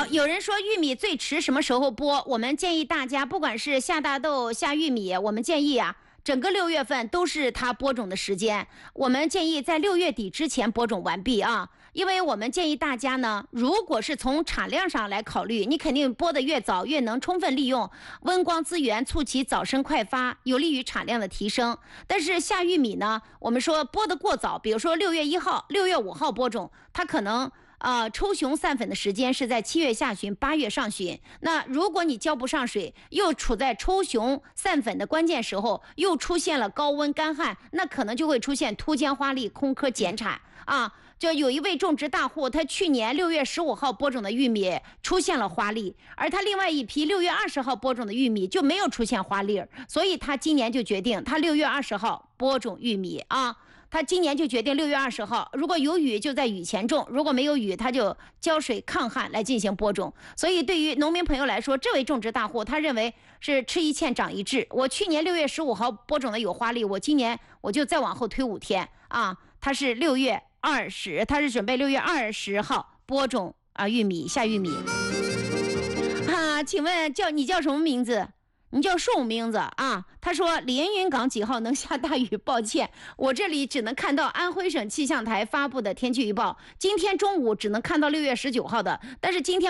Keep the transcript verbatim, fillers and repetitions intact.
好，有人说玉米最迟什么时候播？我们建议大家，不管是下大豆、下玉米，我们建议啊，整个六月份都是它播种的时间。我们建议在六月底之前播种完毕啊，因为我们建议大家呢，如果是从产量上来考虑，你肯定播得越早，越能充分利用温光资源，促其早生快发，有利于产量的提升。但是下玉米呢，我们说播得过早，比如说六月一号、六月五号播种，它可能。呃，抽熊散粉的时间是在七月下旬、八月上旬。那如果你浇不上水，又处在抽熊散粉的关键时候，又出现了高温干旱，那可能就会出现秃尖花粒、空壳减产啊。就有一位种植大户，他去年六月十五号播种的玉米出现了花粒，而他另外一批六月二十号播种的玉米就没有出现花粒，所以他今年就决定他六月二十号播种玉米啊。他今年就决定六月二十号，如果有雨就在雨前种，如果没有雨他就浇水抗旱来进行播种。所以对于农民朋友来说，这位种植大户他认为是吃一堑长一智，我去年六月十五号播种的有花粒，我今年我就再往后推五天啊，他是六月二十，他是准备六月二十号播种啊玉米下玉米啊。请问叫你叫什么名字？你叫宋名字啊？他说连云港几号能下大雨？抱歉，我这里只能看到安徽省气象台发布的天气预报，今天中午只能看到六月十九号的，但是今天